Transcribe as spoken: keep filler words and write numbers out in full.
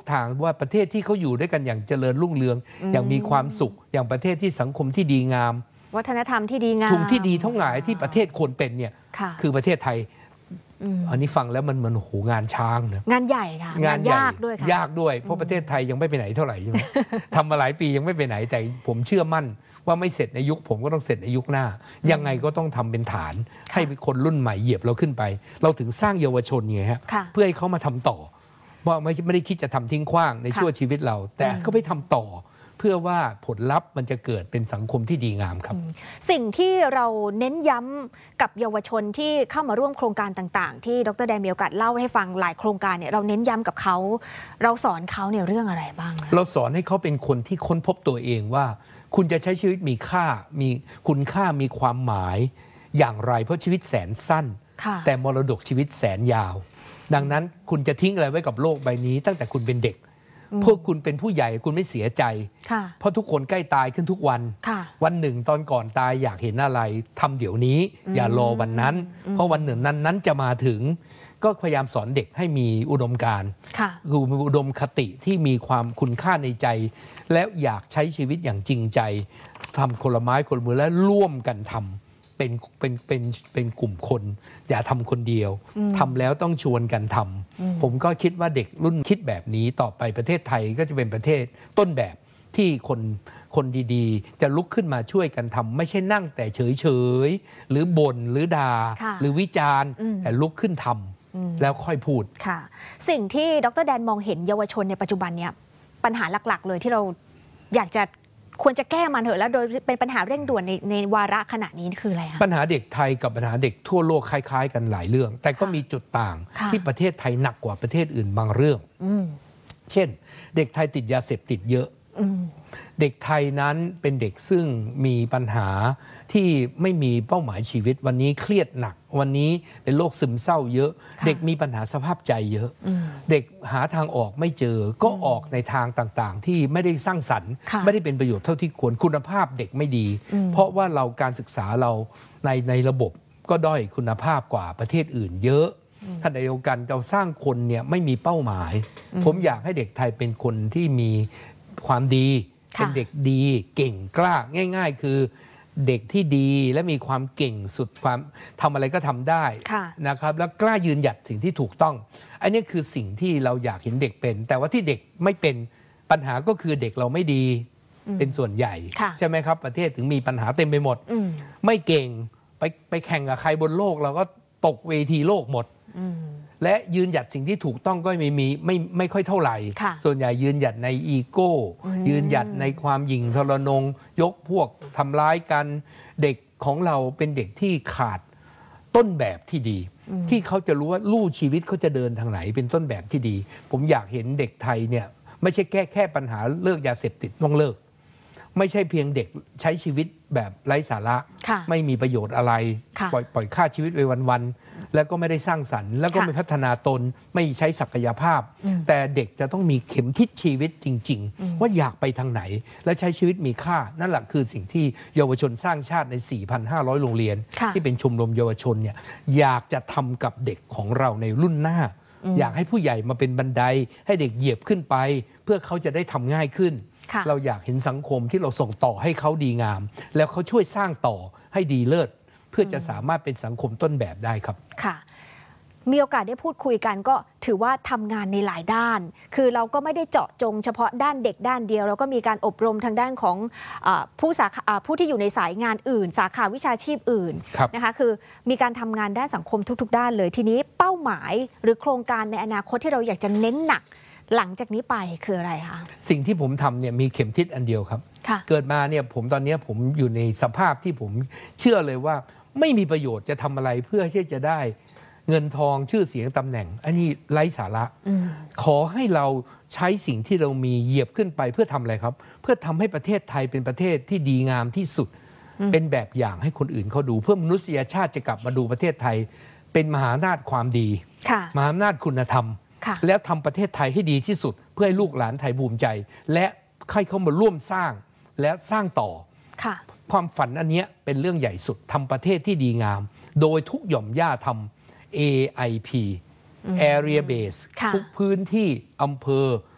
ทางว่าประเทศที่เขาอยู่ด้วยกันอย่างเจริญรุ่งเรืองอย่างมีความสุขอย่างประเทศที่สังคมที่ดีงามวัฒนธรรมที่ดีงามถุงที่ดีทั้งหลายที่ประเทศควรเป็นเนี่ยคือประเทศไทยอันนี้ฟังแล้วมันเหมือนโหงานช้างนะงานใหญ่ค่ะงานยากด้วยค่ะยากด้วยเพราะประเทศไทยยังไม่ไปไหนเท่าไหร่ใช่ไหมทำมาหลายปียังไม่ไปไหนแต่ผมเชื่อมั่นว่าไม่เสร็จในยุคผมก็ต้องเสร็จในยุคหน้ายังไงก็ต้องทำเป็นฐานให้คนรุ่นใหม่เหยียบเราขึ้นไปเราถึงสร้างเยาวชนไงฮะเพื่อให้เขามาทำต่อว่าไม่ไม่ได้คิดจะทำทิ้งขว้างในชั่วชีวิตเราแต่ก็ไปทำต่อเพื่อว่าผลลัพธ์มันจะเกิดเป็นสังคมที่ดีงามครับสิ่งที่เราเน้นย้ำกับเยาวชนที่เข้ามาร่วมโครงการต่างๆที่ดร.แดนมีโอกาสเล่าให้ฟังหลายโครงการเนี่ยเราเน้นย้ำกับเขาเราสอนเขาเนี่ยเรื่องอะไรบ้างเราสอนให้เขาเป็นคนที่ค้นพบตัวเองว่าคุณจะใช้ชีวิตมีค่ามีคุณค่ามีความหมายอย่างไรเพราะชีวิตแสนสั้นแต่มรดกชีวิตแสนยาวดังนั้นคุณจะทิ้งอะไรไว้กับโลกใบนี้ตั้งแต่คุณเป็นเด็กพวกคุณเป็นผู้ใหญ่คุณไม่เสียใจเพราะทุกคนใกล้ตายขึ้นทุกวันวันหนึ่งตอนก่อนตายอยากเห็นอะไรทำเดี๋ยวนี้อย่ารอวันนั้นเพราะวันหนึ่งนั้นนั้นจะมาถึงก็พยายามสอนเด็กให้มีอุดมการณ์คือมีอุดมคติที่มีความคุณค่าในใจและอยากใช้ชีวิตอย่างจริงใจทำคนละไม้คนละมือและร่วมกันทำเป็นเป็นเป็นเป็นกลุ่มคนอย่าทำคนเดียวทำแล้วต้องชวนกันทำผมก็คิดว่าเด็กรุ่นคิดแบบนี้ต่อไปประเทศไทยก็จะเป็นประเทศต้นแบบที่คนคนดีๆจะลุกขึ้นมาช่วยกันทำไม่ใช่นั่งแต่เฉยๆหรือบ่นหรือด่าหรือวิจารณ์แต่ลุกขึ้นทำแล้วค่อยพูดค่ะสิ่งที่ดร.แดนมองเห็นเยาวชนในปัจจุบันเนี่ยปัญหาหลักๆเลยที่เราอยากจะควรจะแก้มันเถอะแล้วโดยเป็นปัญหาเร่งด่วนในในวาระขณะนี้คืออะไรคะปัญหาเด็กไทยกับปัญหาเด็กทั่วโลกคล้ายๆกันหลายเรื่องแต่ก็มีจุดต่างที่ประเทศไทยหนักกว่าประเทศอื่นบางเรื่องเช่นเด็กไทยติดยาเสพติดเยอะเด็กไทยนั้นเป็นเด็กซึ่งมีปัญหาที่ไม่มีเป้าหมายชีวิตวันนี้เครียดหนักวันนี้เป็นโรคซึมเศร้าเยอะเด็กมีปัญหาสภาพใจเยอะเด็กหาทางออกไม่เจอก็ออกในทางต่างๆที่ไม่ได้สร้างสรรค์ไม่ได้เป็นประโยชน์เท่าที่ควรคุณภาพเด็กไม่ดีเพราะว่าเราการศึกษาเราในในระบบก็ด้อยคุณภาพกว่าประเทศอื่นเยอะขณะเดียวกันเราสร้างคนเนี่ยไม่มีเป้าหมายผมอยากให้เด็กไทยเป็นคนที่มีความดีเป็นเด็กดีเก่งกล้าง่ายๆคือเด็กที่ดีและมีความเก่งสุดความทำอะไรก็ทำได้นะครับแล้วกล้ายืนหยัดสิ่งที่ถูกต้องอันนี้คือสิ่งที่เราอยากเห็นเด็กเป็นแต่ว่าที่เด็กไม่เป็นปัญหาก็คือเด็กเราไม่ดีเป็นส่วนใหญ่ใช่ไหมครับประเทศถึงมีปัญหาเต็มไปหมดไม่เก่งไปไปแข่งกับใครบนโลกเราก็ตกเวทีโลกหมดและยืนหยัดสิ่งที่ถูกต้องก็ไม่มีไม่ไม่ค่อยเท่าไหร่ส่วนใหญ่ยืนหยัดในอีโก้ยืนหยัดในความหยิ่งทรนงยกพวกทำร้ายกันเด็กของเราเป็นเด็กที่ขาดต้นแบบที่ดีที่เขาจะรู้ว่าลู่ชีวิตเขาจะเดินทางไหนเป็นต้นแบบที่ดีผมอยากเห็นเด็กไทยเนี่ยไม่ใช่แก้แค่ปัญหาเลิกยาเสพติดต้องเลิกไม่ใช่เพียงเด็กใช้ชีวิตแบบไร้สาระไม่มีประโยชน์อะไรปล่อยปล่อยค่าชีวิตไปวันๆแล้วก็ไม่ได้สร้างสรรค์แล้วก็ไม่พัฒนาตนไม่ใช้ศักยภาพแต่เด็กจะต้องมีเข็มทิศชีวิตจริงๆว่าอยากไปทางไหนและใช้ชีวิตมีค่านั่นแหละคือสิ่งที่เยาวชนสร้างชาติใน สี่พันห้าร้อย โรงเรียนที่เป็นชมรมเยาวชนเนี่ยอยากจะทำกับเด็กของเราในรุ่นหน้าอยากให้ผู้ใหญ่มาเป็นบันไดให้เด็กเหยียบขึ้นไปเพื่อเขาจะได้ทำง่ายขึ้นเราอยากเห็นสังคมที่เราส่งต่อให้เขาดีงามแล้วเขาช่วยสร้างต่อให้ดีเลิศเพื่อจะสามารถเป็นสังคมต้นแบบได้ครับค่ะมีโอกาสได้พูดคุยกันก็ถือว่าทำงานในหลายด้านคือเราก็ไม่ได้เจาะจงเฉพาะด้านเด็กด้านเดียวเราก็มีการอบรมทางด้านของผู้สาขาผู้ที่อยู่ในสายงานอื่นสาขาวิชาชีพอื่นนะคะคือมีการทำงานด้านสังคมทุกๆด้านเลยทีนี้เป้าหมายหรือโครงการในอนาคตที่เราอยากจะเน้นหนักหลังจากนี้ไปคืออะไรคะสิ่งที่ผมทำเนี่ยมีเข็มทิศอันเดียวครับเกิดมาเนี่ยผมตอนนี้ผมอยู่ในสภาพที่ผมเชื่อเลยว่าไม่มีประโยชน์จะทำอะไรเพื่อที่จะได้เงินทองชื่อเสียงตำแหน่งอันนี้ไร้สาระขอให้เราใช้สิ่งที่เรามีเหยียบขึ้นไปเพื่อทำอะไรครับเพื่อทำให้ประเทศไทยเป็นประเทศที่ดีงามที่สุดเป็นแบบอย่างให้คนอื่นเขาดูเพื่อมนุษยชาติจะกลับมาดูประเทศไทยเป็นมหาอำนาจความดีมหาอำนาจคุณธรรมแล้วทำประเทศไทยให้ดีที่สุดเพื่อให้ลูกหลานไทยภูมิใจและให้เขามาร่วมสร้างและสร้างต่อความฝันอันนี้เป็นเรื่องใหญ่สุดทำประเทศที่ดีงามโดยทุกหย่อมย่าทำ เอ ไอ พี Area Base ทุกพื้นที่อำเภอ